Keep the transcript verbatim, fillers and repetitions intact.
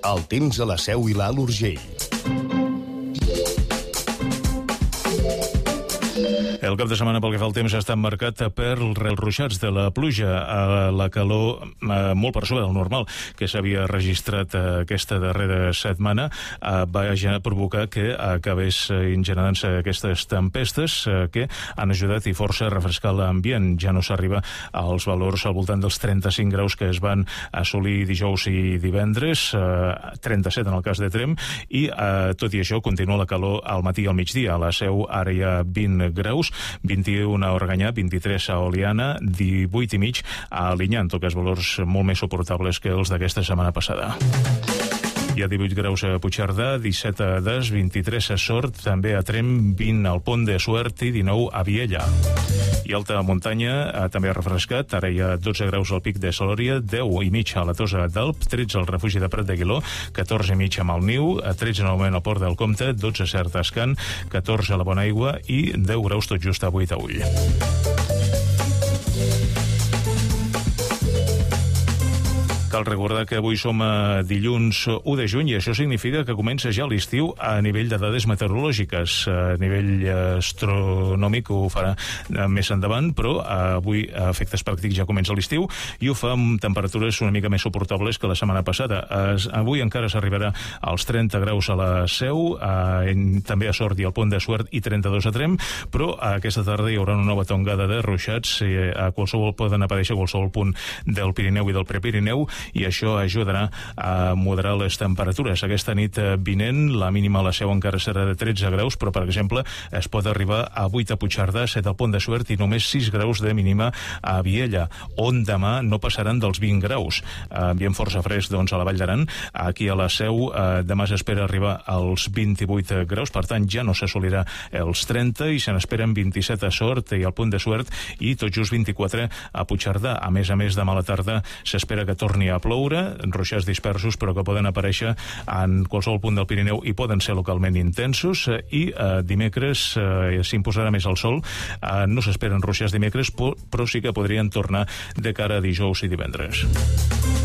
El temps a la Seu i l'Alt Urgell. El cap de setmana, pel que fa al temps, ha estat marcat per els ruixats de la pluja, a la calor molt per sobre del normal que s'havia registrat aquesta darrera setmana, va provocar que acabés generant-se aquestes tempestes que han ajudat i força a refrescar l'ambient. Ja no s'arriba als valors al voltant dels trenta-cinc graus que es van assolir dijous i divendres, trenta-set en el cas de Tremp, i tot i això continua la calor al matí i al migdia. A la Seu ara hi ha vint graus, vint-i-u a Organyà, vint-i-tres a Oliana, divuit i mig a Alinyà, en tot cas valors molt més suportables que els d'aquesta setmana passada. Hi ha divuit graus a Puigcerdà, disset a Das, vint-i-tres a Sort, també a Tremp, vint al Pont de Suert i dinou a Viella. I alta muntanya també ha refrescat, ara hi ha dotze graus al Pic de Salòria, deu i mig a la Tossa d'Alp, tretze al refugi de Prat de Guiló, catorze i mig a Malniu, tretze novament al Port del Comte, dotze a Certascan, catorze a la Bonaigua i deu graus tot just a Boitaüll. Cal recordar que avui som a dilluns u de juny i això significa que comença ja l'estiu a nivell de dades meteorològiques. A nivell astronòmic ho farà més endavant, però avui a efectes pràctics ja comença l'estiu i ho fa amb temperatures una mica més suportables que la setmana passada. Avui encara s'arribarà als trenta graus a la Seu, també a Sort i al Pont de Suert i trenta-dos a Tremp, però aquesta tarda hi haurà una nova tongada de ruixats. A qualsevol poden aparèixer a qualsevol punt del Pirineu i del Prepirineu, i això ajudarà a moderar les temperatures. Aquesta nit vinent, la mínima a la Seu encara serà de tretze graus, però, per exemple, es pot arribar a vuit a Puigcerdà, set al Pont de Suert i només sis graus de mínima a Viella, on demà no passaran dels vint graus. Ambient força fresc, doncs, a la Vall d'Aran. Aquí a la Seu demà s'espera arribar als vint-i-vuit graus, per tant, ja no s'assolirà els trenta i se n'esperen vint-i-set a Sort i al Pont de Suert i tot just vint-i-quatre a Puigcerdà. A més a més, demà a la tarda s'espera que torni a ploure, ruixats dispersos però que poden aparèixer en qualsevol punt del Pirineu i poden ser localment intensos, i eh, dimecres eh, s'imposarà més el sol. Eh, no s'esperen ruixats dimecres, però sí que podrien tornar de cara a dijous i divendres.